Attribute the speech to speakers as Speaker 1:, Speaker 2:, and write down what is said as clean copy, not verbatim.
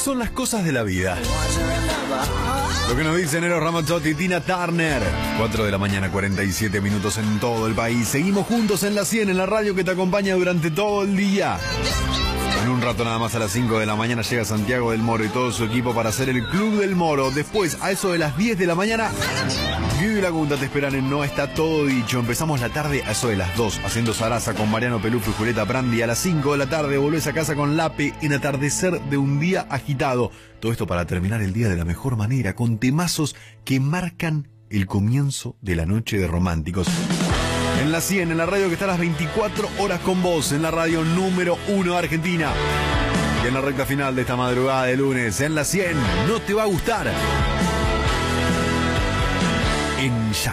Speaker 1: son las cosas de la vida. Lo que nos dicen Eros Ramazzotti y Tina Turner. 4 de la mañana, 47 minutos en todo el país. Seguimos juntos en la 100, en la radio que te acompaña durante todo el día. En un rato nada más, a las 5 de la mañana, llega Santiago del Moro y todo su equipo para hacer el Club del Moro. Después, a eso de las 10 de la mañana, Guido y Lagunda te esperan en No Está Todo Dicho. Empezamos la tarde a eso de las 2, haciendo Sarasa con Mariano Pelufo y Julieta Brandi. A las 5 de la tarde volvés a casa con Lape en Atardecer de un Día Agitado. Todo esto para terminar el día de la mejor manera, con temazos que marcan el comienzo de la noche de románticos. En la 100, en la radio que está a las 24 horas con vos, en la radio número 1 de Argentina. Y en la recta final de esta madrugada de lunes, en la 100, no te va a gustar. En